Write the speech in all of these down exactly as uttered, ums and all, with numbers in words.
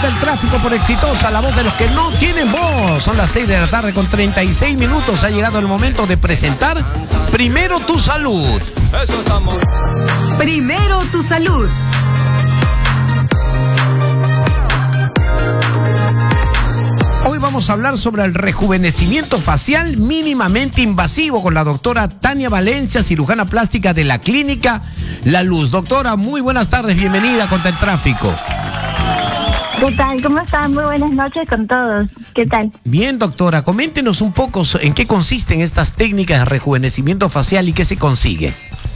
del tráfico por Exitosa, la voz de los que no tienen voz. Son las seis de la tarde con treinta y seis minutos. Ha llegado el momento de presentar Primero Tu Salud. Eso es amor. Primero Tu Salud. Hoy vamos a hablar sobre el rejuvenecimiento facial mínimamente invasivo con la doctora Tania Valencia, cirujana plástica de la clínica La Luz. Doctora, muy buenas tardes, bienvenida a Contra el Tráfico. ¿Qué tal? ¿Cómo están? Muy buenas noches con todos. ¿Qué tal? Bien, doctora, coméntenos un poco en qué consisten estas técnicas de rejuvenecimiento facial y qué se consigue.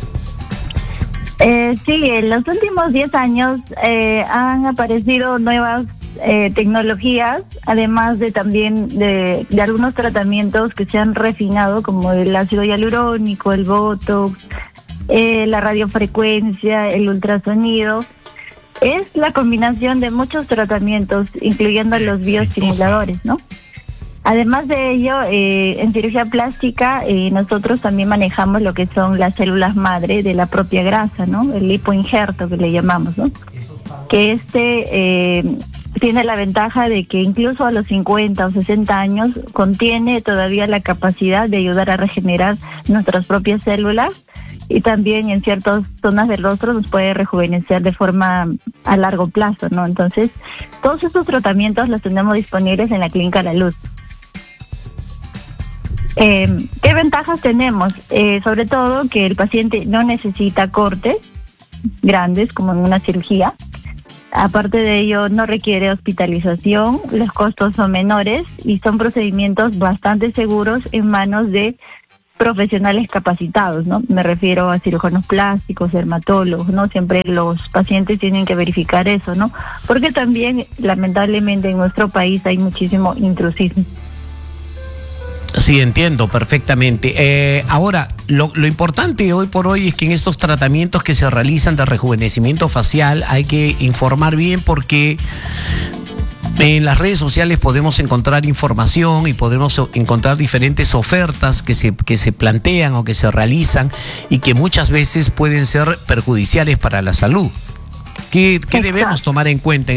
Eh, sí, en los últimos diez años eh, han aparecido nuevas eh, tecnologías, además de también de, de algunos tratamientos que se han refinado, como el ácido hialurónico, el botox, eh, la radiofrecuencia, el ultrasonido. Es la combinación de muchos tratamientos, incluyendo los bioestimuladores, ¿no? Además de ello, eh, en cirugía plástica eh, nosotros también manejamos lo que son las células madre de la propia grasa, ¿no? El lipoinjerto que le llamamos, ¿no? Que este eh, tiene la ventaja de que incluso a los cincuenta o sesenta años contiene todavía la capacidad de ayudar a regenerar nuestras propias células y también en ciertas zonas del rostro nos puede rejuvenecer de forma a largo plazo, ¿no? Entonces, todos estos tratamientos los tenemos disponibles en la Clínica La Luz. Eh, ¿Qué ventajas tenemos? Eh, sobre todo que el paciente no necesita cortes grandes como en una cirugía. Aparte de ello, no requiere hospitalización, los costos son menores y son procedimientos bastante seguros en manos de profesionales capacitados, ¿no? Me refiero a cirujanos plásticos, dermatólogos, ¿no? Siempre los pacientes tienen que verificar eso, ¿no? Porque también, lamentablemente, en nuestro país hay muchísimo intrusismo. Sí, entiendo perfectamente. Eh, ahora, lo, lo importante hoy por hoy es que en estos tratamientos que se realizan de rejuvenecimiento facial hay que informar bien porque en las redes sociales podemos encontrar información y podemos encontrar diferentes ofertas que se, que se plantean o que se realizan y que muchas veces pueden ser perjudiciales para la salud. ¿Qué, qué debemos tomar en cuenta